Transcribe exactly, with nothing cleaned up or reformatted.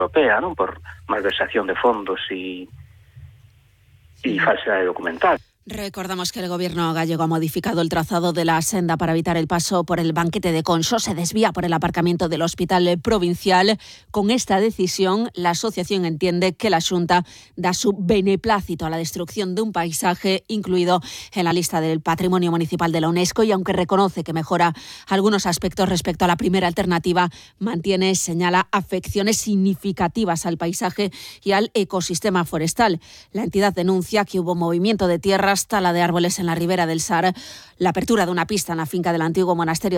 Europea, ¿no?, por malversación de fondos y, y falsedad documental. Recordamos que el gobierno gallego ha modificado el trazado de la senda para evitar el paso por el banquete de Conso. Se desvía por el aparcamiento del hospital provincial. Con esta decisión, la asociación entiende que la Xunta da su beneplácito a la destrucción de un paisaje incluido en la lista del Patrimonio Municipal de la UNESCO, y aunque reconoce que mejora algunos aspectos respecto a la primera alternativa, mantiene, señala, afecciones significativas al paisaje y al ecosistema forestal. La entidad denuncia que hubo movimiento de tierras, tala de árboles en la ribera del Sar, la apertura de una pista en la finca del antiguo monasterio